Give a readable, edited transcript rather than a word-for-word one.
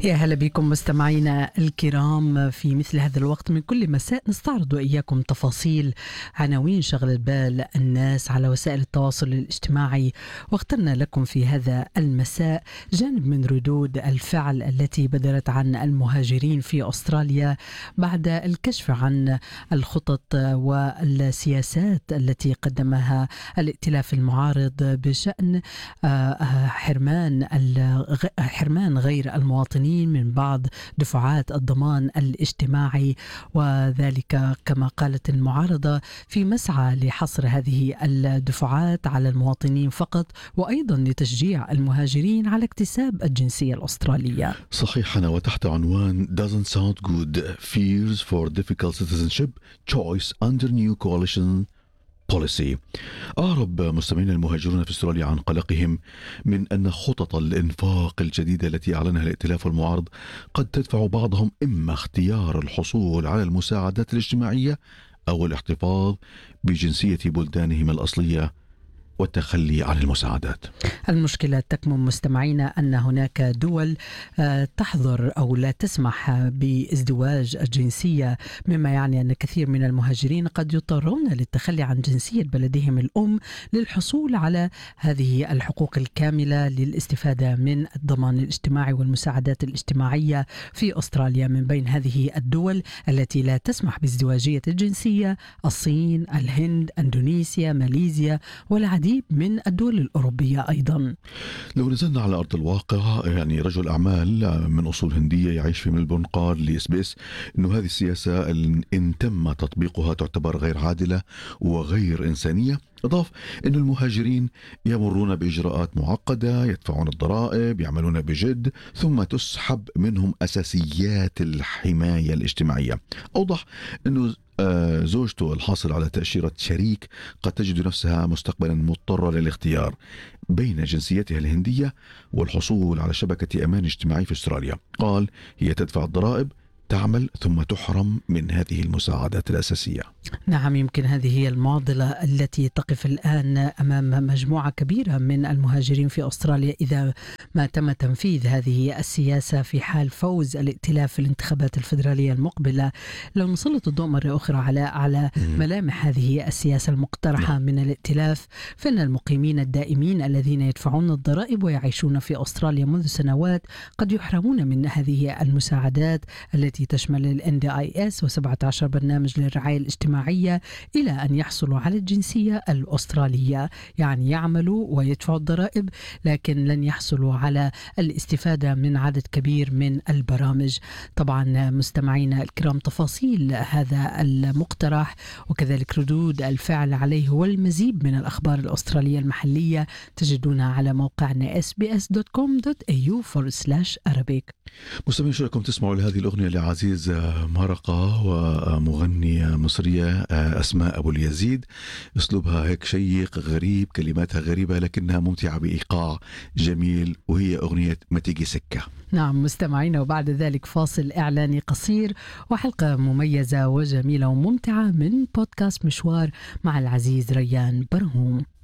يا هلا بكم مستمعينا الكرام في مثل هذا الوقت من كل مساء نستعرض وإياكم تفاصيل عناوين شغلة بال الناس على وسائل التواصل الاجتماعي، واخترنا لكم في هذا المساء جانب من ردود الفعل التي بدرت عن المهاجرين في أستراليا بعد الكشف عن الخطط والسياسات التي قدمها الائتلاف المعارض بشأن حرمان غير المواطنين من بعض دفعات الضمان الاجتماعي، وذلك كما قالت المعارضة في مسعى لحصر هذه الدفعات على المواطنين فقط، وأيضا لتشجيع المهاجرين على اكتساب الجنسية الأسترالية. صحيح، وتحت عنوان Doesn't sound good, fears for difficult citizenship choice under new coalition policy. أعرب مستمعين المهاجرون في استراليا عن قلقهم من أن خطط الإنفاق الجديدة التي أعلنها الائتلاف المعارض قد تدفع بعضهم إما اختيار الحصول على المساعدات الاجتماعية أو الاحتفاظ بجنسية بلدانهم الأصلية والتخلي عن المساعدات. المشكلة تكمن مستمعينا أن هناك دول تحظر أو لا تسمح بازدواج الجنسية، مما يعني أن كثير من المهاجرين قد يضطرون للتخلي عن جنسية بلدهم الأم للحصول على هذه الحقوق الكاملة للاستفادة من الضمان الاجتماعي والمساعدات الاجتماعية في أستراليا. من بين هذه الدول التي لا تسمح بازدواجية الجنسية الصين، الهند، أندونيسيا، ماليزيا والعديد من الدول الأوروبية أيضا. لو نزلنا على أرض الواقع، رجل أعمال من أصول هندية يعيش في ملبورن قال لإس بي إس أنه هذه السياسة إن تم تطبيقها تعتبر غير عادلة وغير إنسانية. أضاف أن المهاجرين يمرون بإجراءات معقدة، يدفعون الضرائب، يعملون بجد، ثم تسحب منهم أساسيات الحماية الاجتماعية. أوضح أنه زوجته الحاصل على تأشيرة شريك قد تجد نفسها مستقبلا مضطرة للاختيار بين جنسيتها الهندية والحصول على شبكة أمان اجتماعي في أستراليا. قال هي تدفع الضرائب، تعمل، ثم تحرم من هذه المساعدات الأساسية. نعم، يمكن هذه هي المعضلة التي تقف الآن أمام مجموعة كبيرة من المهاجرين في أستراليا إذا ما تم تنفيذ هذه السياسة في حال فوز الائتلاف في الانتخابات الفيدرالية المقبلة. لو نسلط الضوء مرة أخرى على ملامح هذه السياسة المقترحة من الائتلاف، فإن المقيمين الدائمين الذين يدفعون الضرائب ويعيشون في أستراليا منذ سنوات قد يحرمون من هذه المساعدات التي تشمل ال NDIS و17 برنامج للرعاية الاجتماعية إلى أن يحصلوا على الجنسية الأسترالية. يعني يعملوا ويدفعوا الضرائب لكن لن يحصلوا على الاستفادة من عدد كبير من البرامج. طبعا مستمعينا الكرام، تفاصيل هذا المقترح وكذلك ردود الفعل عليه والمزيد من الأخبار الأسترالية المحلية تجدونها على موقعنا sbs.com.au/Arabic. مستمعين، شو رايكم تسمعوا لهذه الأغنية لعزيز مرقة ومغنية مصرية أسماء أبو اليزيد؟ أسلوبها هيك شيق غريب، كلماتها غريبة لكنها ممتعة بإيقاع جميل، وهي أغنية ما تيجي سكة. نعم مستمعين، وبعد ذلك فاصل إعلاني قصير وحلقة مميزة وجميلة وممتعة من بودكاست مشوار مع العزيز ريان برهوم.